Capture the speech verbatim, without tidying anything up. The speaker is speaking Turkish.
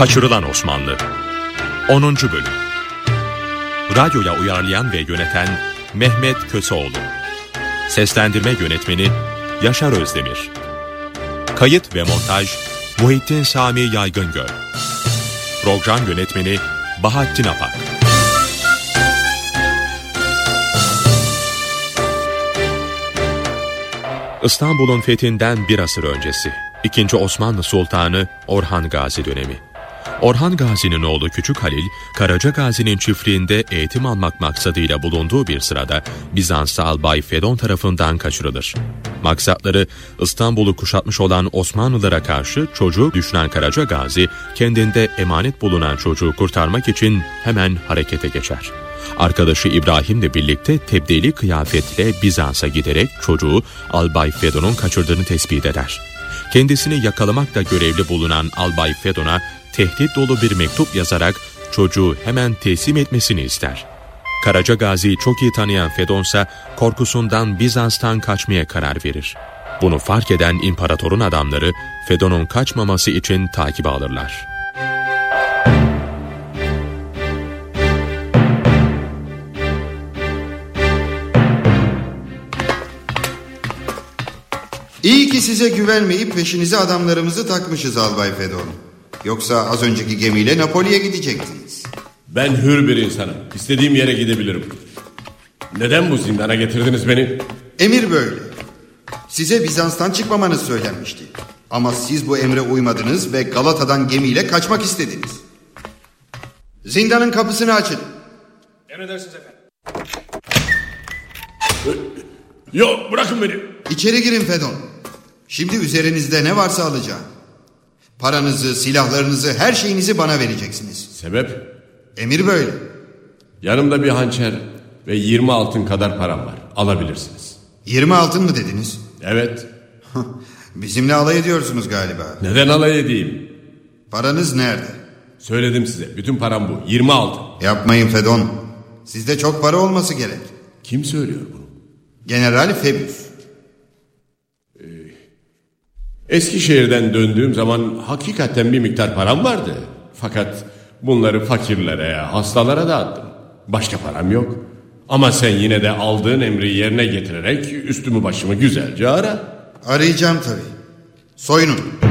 Kaçırılan Osmanlı onuncu Bölüm. Radyoya uyarlayan ve yöneten Mehmet Köseoğlu. Seslendirme yönetmeni Yaşar Özdemir. Kayıt ve montaj Muhittin Sami Yaygıngöl. Program yönetmeni Bahattin Apak. İstanbul'un fethinden bir asır öncesi, ikinci Osmanlı Sultanı Orhan Gazi dönemi. Orhan Gazi'nin oğlu Küçük Halil, Karaca Gazi'nin çiftliğinde eğitim almak maksadıyla bulunduğu bir sırada Bizanslı albay Fedon tarafından kaçırılır. Maksatları İstanbul'u kuşatmış olan Osmanlılara karşı çocuğu düşünen Karaca Gazi, kendinde emanet bulunan çocuğu kurtarmak için hemen harekete geçer. Arkadaşı İbrahim'le birlikte tebdili kıyafetle Bizans'a giderek çocuğu albay Fedon'un kaçırdığını tespit eder. Kendisini yakalamakla görevli bulunan albay Fedon'a tehdit dolu bir mektup yazarak çocuğu hemen teslim etmesini ister. Karaca Gazi'yi çok iyi tanıyan Fedon ise korkusundan Bizans'tan kaçmaya karar verir. Bunu fark eden imparatorun adamları Fedon'un kaçmaması için takibe alırlar. İyi ki size güvenmeyip peşinize adamlarımızı takmışız albay Fedon. Yoksa az önceki gemiyle Napoli'ye gidecektiniz. Ben hür bir insanım. İstediğim yere gidebilirim. Neden bu zindana getirdiniz beni? Emir böyle. Size Bizans'tan çıkmamanız söylenmişti. Ama siz bu emre uymadınız ve Galata'dan gemiyle kaçmak istediniz. Zindanın kapısını açın. Emredersiniz efendim. Yok, bırakın beni. İçeri girin Fedon. Şimdi üzerinizde ne varsa alacağım. Paranızı, silahlarınızı, her şeyinizi bana vereceksiniz. Sebep? Emir böyle. Yanımda bir hançer ve yirmi altın kadar param var. Alabilirsiniz. Yirmi altın mı dediniz? Evet. Bizimle alay ediyorsunuz galiba. Neden alay edeyim? Paranız nerede? Söyledim size. Bütün param bu. yirmi altın. Yapmayın Fedon. Sizde çok para olması gerek. Kim söylüyor bunu? General Fabius. Ee, Eskişehir'den döndüğüm zaman hakikaten bir miktar param vardı. Fakat bunları fakirlere, hastalara dağıttım. Başka param yok. Ama sen yine de aldığın emri yerine getirerek üstümü başımı güzelce ara. Arayacağım tabii. Soyunun.